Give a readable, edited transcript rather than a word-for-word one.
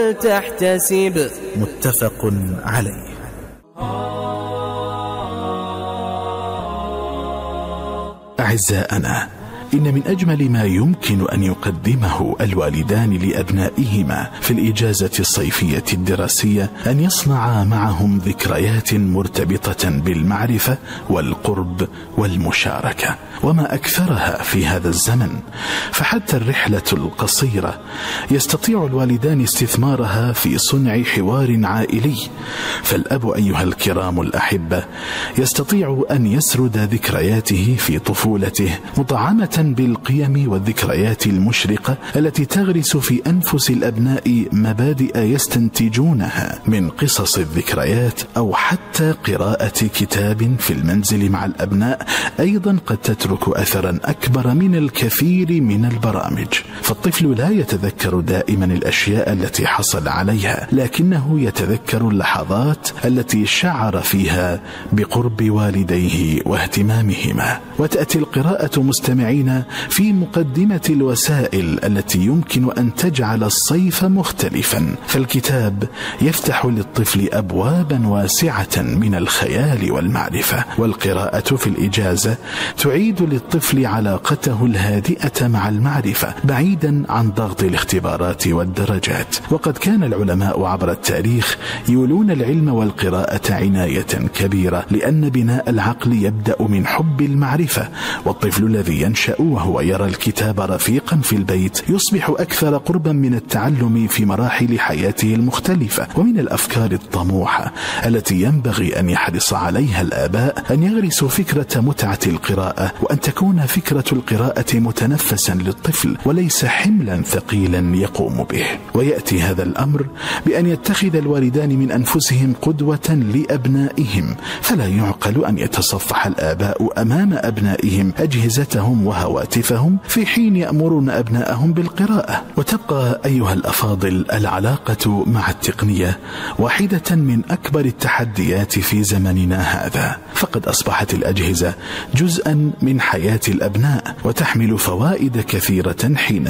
تحتسب. متفق عليه. أعزائنا، إن من أجمل ما يمكن أن يقدمه الوالدان لأبنائهما في الإجازة الصيفية الدراسية أن يصنع معهم ذكريات مرتبطة بالمعرفة والقرب والمشاركة، وما أكثرها في هذا الزمن. فحتى الرحلة القصيرة يستطيع الوالدان استثمارها في صنع حوار عائلي، فالأب أيها الكرام الأحبة يستطيع أن يسرد ذكرياته في طفولته مطعمة بالقيم والذكريات المشرقة التي تغرس في أنفس الأبناء مبادئ يستنتجونها من قصص الذكريات، أو حتى قراءة كتاب في المنزل مع الأبناء أيضا قد تترك أثرا أكبر من الكثير من البرامج. فالطفل لا يتذكر دائما الأشياء التي حصل عليها، لكنه يتذكر اللحظات التي شعر فيها بقرب والديه واهتمامهما. وتأتي القراءة مستمعين في مقدمة الوسائل التي يمكن أن تجعل الصيف مختلفا، فالكتاب يفتح للطفل أبوابا واسعة من الخيال والمعرفة، والقراءة في الإجازة تعيد للطفل علاقته الهادئة مع المعرفة بعيدا عن ضغط الاختبارات والدرجات. وقد كان العلماء عبر التاريخ يولون العلم والقراءة عناية كبيرة، لأن بناء العقل يبدأ من حب المعرفة، والطفل الذي ينشأ وهو يرى الكتاب رفيقا في البيت يصبح أكثر قربا من التعلم في مراحل حياته المختلفة. ومن الأفكار الطموحة التي ينبغي أن يحرص عليها الآباء أن يغرسوا فكرة متعة القراءة، وأن تكون فكرة القراءة متنفسا للطفل وليس حملا ثقيلا يقوم به. ويأتي هذا الأمر بأن يتخذ الوالدان من أنفسهم قدوة لأبنائهم، فلا يعقل أن يتصفح الآباء أمام أبنائهم أجهزتهم وهواتفهم في حين يأمرون أبنائهم بالقراءة. وتبقى أيها الأفاضل العلاقة مع التقنية واحدة من أكبر التحديات في زمننا هذا، فقد أصبحت الأجهزة جزءا من حياة الأبناء وتحمل فوائد كثيرة حين